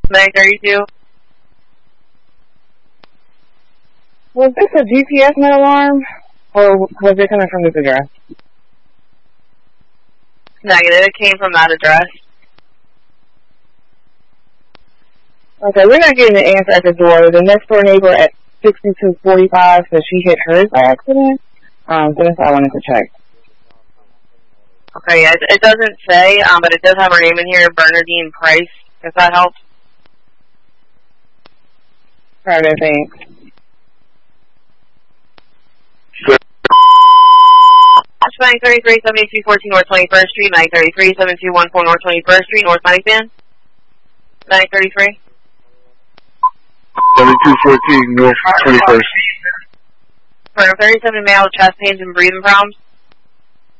932. Was this a GPS net alarm, or was it coming from this address? Negative, it came from that address. Okay, we're not getting an answer at the door. The next door neighbor at 6245 says she hit hers by accident. So that's what I wanted to check. Okay, yeah, it doesn't say, but it does have her name in here, Bernadine Price, if that helps. Alright, thanks. Bank 33, 7214 North 21st Street, Bank 33, 7214 North 21st Street, North Bank 33. 7214 North 21st. For 37 male with chest pains and breathing problems.